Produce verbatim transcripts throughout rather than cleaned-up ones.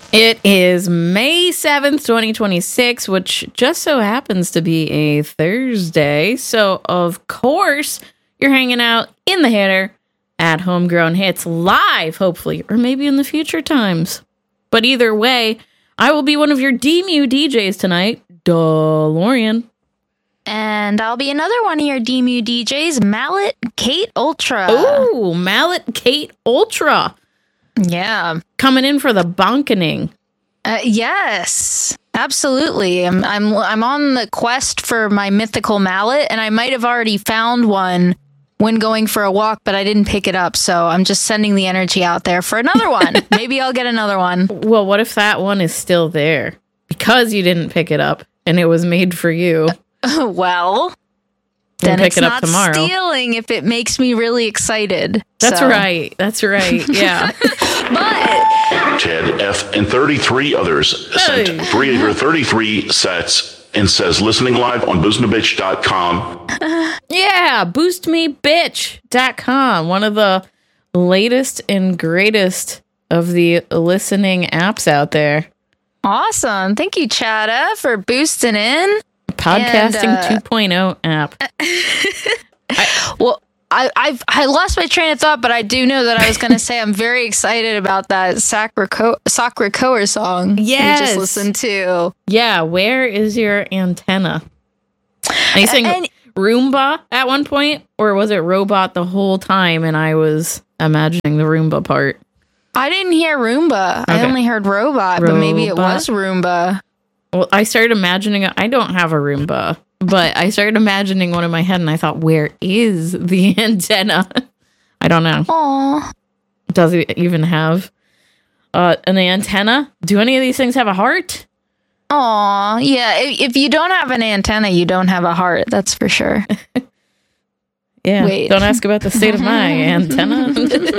It is May seventh, twenty twenty-six, which just so happens to be a Thursday. So, of course, you're hanging out in the Hitter at Homegrown Hits live, hopefully, or maybe in the future times. But either way, I will be one of your D M U D Js tonight, DeLorean. And I'll be another one of your D M U D Js, Mallet Kate Ultra. Ooh, Mallet Kate Ultra. Yeah. Coming in for the bonkening. Uh, yes, absolutely. I'm I'm I'm on the quest for my mythical mallet, and I might have already found one when going for a walk, but I didn't pick it up. So I'm just sending the energy out there for another one. Maybe I'll get another one. Well, what if that one is still there because you didn't pick it up and it was made for you? Well, Then then pick it's it up not tomorrow. Stealing if it makes me really excited. That's So- right. That's right. Yeah. But Ted F. and thirty-three others Hey. sent three of your thirty-three sets and says listening live on boostin a bitch dot com. Yeah. boost me bitch dot com. One of the latest and greatest of the listening apps out there. awesome. Thank you, Chada, for boosting in. Podcasting And, uh, two point oh app. Well, I I've, I lost my train of thought, but I do know that I was going to say I'm very excited about that Sacra Coer song Yes. we just listened to. Yeah. Where is your antenna? And you saying And- Roomba at one point, or was it robot the whole time and I was imagining the Roomba part? I didn't hear Roomba. I Okay. only heard robot, but maybe it Robot. was Roomba. Well, I started imagining, I don't have a Roomba, but I started imagining one in my head and I thought, where is the antenna? I don't know. Aw. Does it even have uh, an antenna? Do any of these things have a heart? Aw. Yeah, if, if you don't have an antenna, you don't have a heart. That's for sure. Yeah. Wait. Don't ask about the state of my antenna.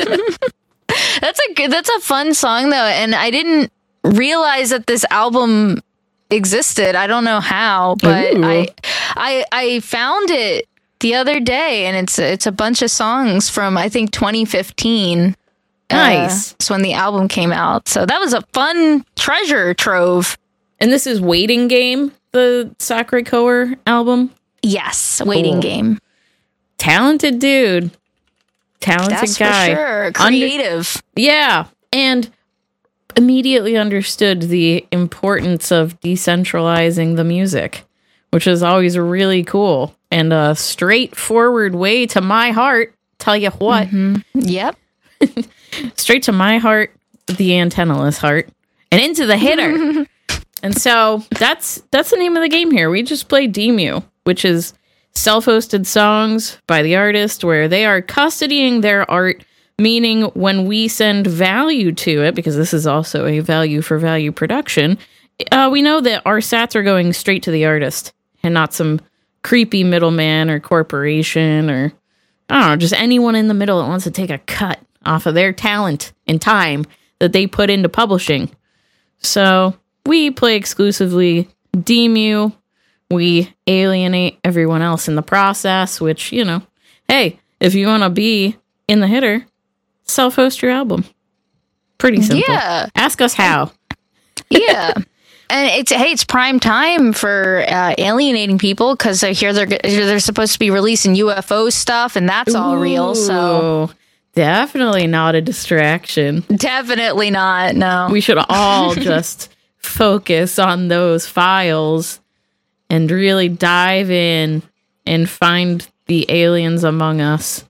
That's a good, that's a fun song though, and I didn't realize that this album existed. I don't know how, but Ooh. I I I found it the other day, and it's it's a bunch of songs from I think twenty fifteen. Nice. Uh, it's when the album came out, so that was a fun treasure trove. And this is Waiting Game, the Sacre Coeur album. Yes, waiting Cool. game. Talented dude. Talented That's guy. for sure. Under- Creative. Yeah, and immediately understood the importance of decentralizing the music, which is always really cool and a straightforward way to my heart. Tell you what, Mhm. Yep. straight to my heart, the antennaless heart, and into the hitter. And so that's that's the name of the game here. We just play D M U, which is self-hosted songs by the artist where they are custodying their art, meaning when we send value to it, because this is also a value for value production, uh, we know that our sats are going straight to the artist and not some creepy middleman or corporation or, I don't know, just anyone in the middle that wants to take a cut off of their talent and time that they put into publishing. So we play exclusively D M U. We alienate everyone else in the process, which, you know, hey, if you want to be in the hitter, self-host your album. Pretty simple. Yeah. Ask us how. Yeah. And it's hey, it's prime time for uh, alienating people because I hear they're they're supposed to be releasing U F O stuff, and that's all real. So Ooh, definitely not a distraction. definitely not. No. We should all just focus on those files and really dive in and find the aliens among us.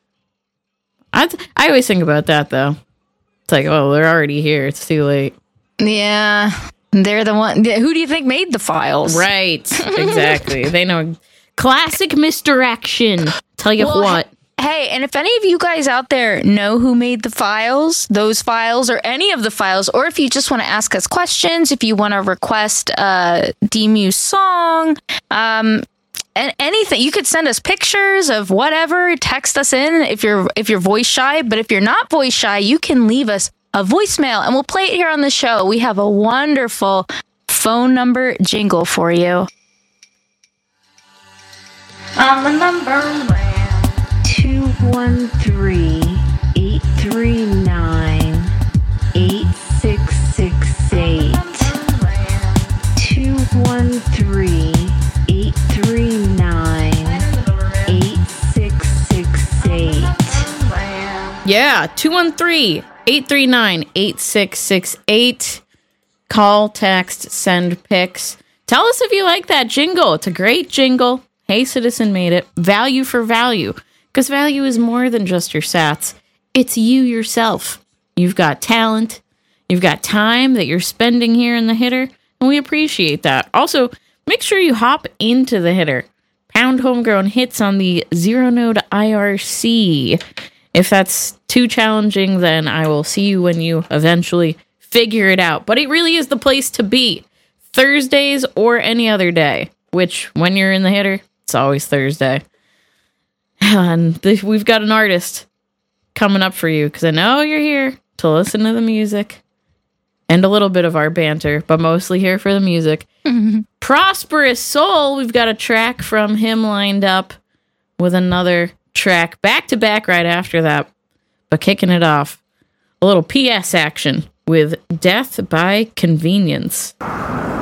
I I always think about that though. It's like, oh, they're already here. It's too late. Yeah, they're the one. Who do you think made the files? Right. Exactly. They know. Classic misdirection. Tell you Well, what. Hey, and if any of you guys out there know who made the files, those files, or any of the files, or if you just want to ask us questions, if you want to request a D M U song, um, and anything, you could send us pictures of whatever. Text us in if you're if you're voice shy. But if you're not voice shy, you can leave us a voicemail, and we'll play it here on the show. We have a wonderful phone number jingle for you. On the number two one three, eight three nine, eight six six six. Yeah, two one three, eight three nine, eight six six eight. Call, text, send pics. Tell us if you like that jingle. It's a great jingle. Hey Citizen made it. Value for value. Because value is more than just your sats. It's you yourself. You've got talent. You've got time that you're spending here in the hitter. And we appreciate that. Also, make sure you hop into the hitter. Pound homegrown hits on the Zero Node I R C. If that's too challenging, then I will see you when you eventually figure it out. But it really is the place to be. Thursdays or any other day. Which, when you're in the hitter, it's always Thursday. And th- we've got an artist coming up for you. Because I know you're here to listen to the music. And a little bit of our banter. But mostly here for the music. Prosperous Soul. We've got a track from him lined up. With another track back to back right after that, but kicking it off, a little P S action with Death by Convenience.